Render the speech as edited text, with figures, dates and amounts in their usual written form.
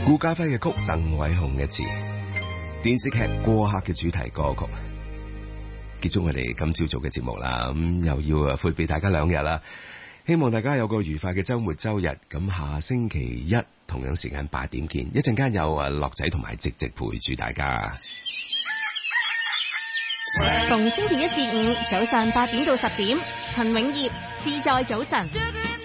顧嘉輝嘅曲，鄧偉雄嘅詞，電視劇《過客》嘅主題歌曲。結束我哋今朝早嘅節目啦，咁又要闊別大家2日啦。希望大家有個愉快嘅周末周日。咁下星期一同樣時間8點見，一陣間有樂仔同埋直直陪住大家。 逢星期一至五早上8點到10點，陳永業自在早晨。